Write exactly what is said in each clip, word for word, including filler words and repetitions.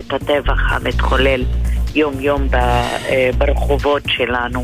את הטבח המתחולל יום יום ברחובות שלנו.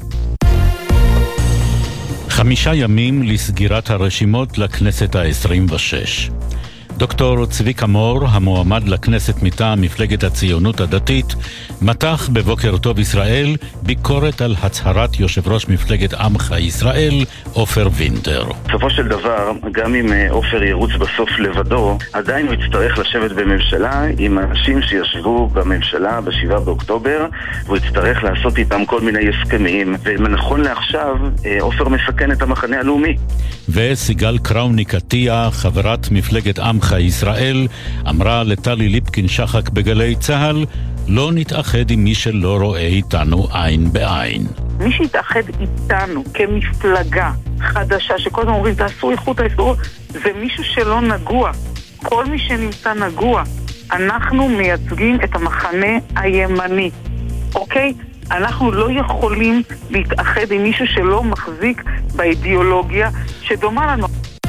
חמישה ימים לסגירת הרשימות לכנסת ה-עשרים ושש. דוקטור צביקה מור, המועמד לכנסת מטעם מפלגת הציונות הדתית, מתח בבוקר טוב ישראל ביקורת על הצהרת יושב ראש מפלגת עמך ישראל, עופר וינטר. בסופו של דבר, גם אם עופר ירוץ בסוף לבדו, עדיין הוא יצטרך לשבת בממשלה עם אנשים שישבו בממשלה בשבעה באוקטובר, והוא יצטרך לעשות איתם כל מיני הסכמים, ונכון לעכשיו, עופר מסכן את המחנה הלאומי. וסיגל קראוני-קטיה, חברת מפלגת עמך ישראל, אמרה לטלי ליפקין שחק בגלי צהל, לא נתאחד עם מי שלא רואה איתנו עין בעין. מי שיתאחד איתנו כמפלגה חדשה, שכל הזמן אומרים תעשו איכות האיסור, זה מישהו שלא נגוע. כל מי שנמצא נגוע. אנחנו מייצגים את המחנה הימני. אוקיי? אנחנו לא יכולים להתאחד עם מישהו שלא מחזיק באידיאולוגיה שדומה לנו.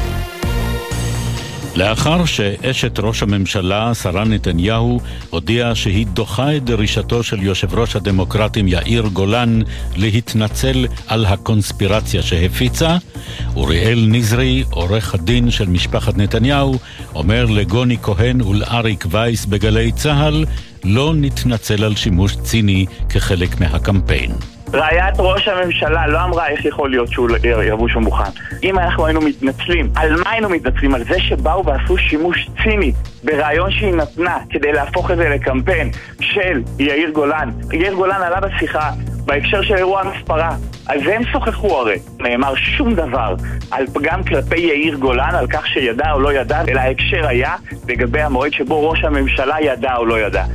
לאחר שאשת ראש הממשלה, שרה נתניהו, הודיעה שהיא דוחה את דרישתו של יושב ראש הדמוקרטים יאיר גולן להתנצל על הקונספירציה שהפיצה, אוריאל נזרי, עורך הדין של משפחת נתניהו, אומר לגוני כהן ולאריק וייס בגלי צהל, לא נתנצל על שימוש ציני כחלק מהקמפיין. רעיית ראש הממשלה לא אמרה איך יכול להיות שהוא יבוא שם מוכן. אם אנחנו היינו מתנצלים, על מה היינו מתנצלים? על זה שבאו ועשו שימוש ציני ברעיון שהיא נתנה כדי להפוך את זה לקמפיין של יאיר גולן. יאיר גולן עלה בשיחה בהקשר של אירוע המספרה. על זה הם שוחחו הרי. נאמר שום דבר על פגם כלפי יאיר גולן, על כך שידע או לא ידע, אלא ההקשר היה לגבי המועד שבו ראש הממשלה ידע או לא ידע.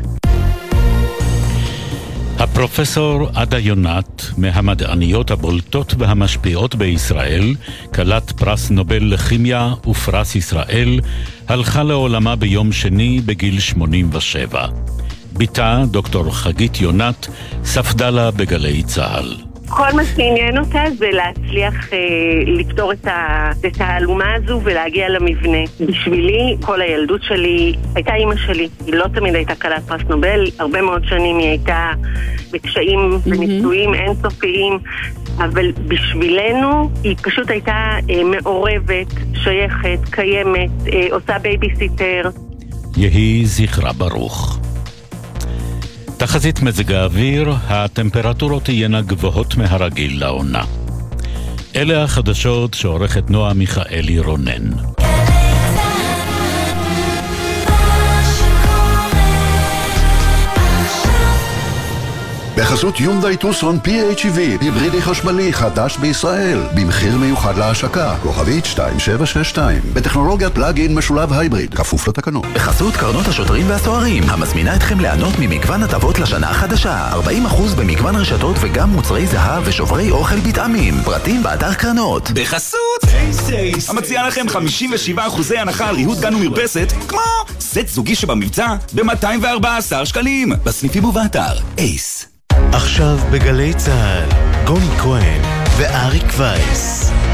הפרופסור עדה יונת, מהמדעניות הבולטות והמשפיעות בישראל, כלת פרס נובל לכימיה ופרס ישראל, הלכה לעולמה ביום שני בגיל שמונים ושבע. ביתה, דוקטור חגית יונת, ספדה לה בגלי צהל. כל מה שעניין אותה זה להצליח אה, לפתור את, ה, את האלומה הזו ולהגיע למבנה. בשבילי, כל הילדות שלי הייתה אימא שלי. היא לא תמיד הייתה כלת פרס נובל, הרבה מאוד שנים היא הייתה בקשיים mm-hmm. וניסויים אינסופיים, אבל בשבילנו היא פשוט הייתה אה, מעורבת, שייכת, קיימת, אה, עושה בייביסיטר. יהי זכרה ברוך. תחזית מזג האוויר, הטמפרטורות תהיינה גבוהות מהרגיל לעונה. אלה החדשות שעורכת נועה מיכאלי רונן. בחסות יונדאי טוסון פי אייץ' איי וי, היברידי חשמלי חדש בישראל, במחיר מיוחד להשקה, כוכבית שתיים שבע שש שתיים, בטכנולוגיית פלאג-אין משולב הייבריד, כפוף לתקנות. בחסות קרנות השוטרים והסוהרים, המזמינה אתכם ליהנות ממגוון הטבות לשנה החדשה, ארבעים אחוז במגוון רשתות וגם מוצרי זהב ושוברי אוכל בטעמים, פרטים באתר קרנות. בחסות אייס אייס, המציע לכם חמישים ושבעה אחוזי הנחה על ריהוט גן ומרפסת, כמו סט זוגי שבמבצע ב-מאתיים וארבעה עשר שקלים, בסניפים ובאתר אייס. עכשיו בגלי צהל, גוני כהן ואריק וייס.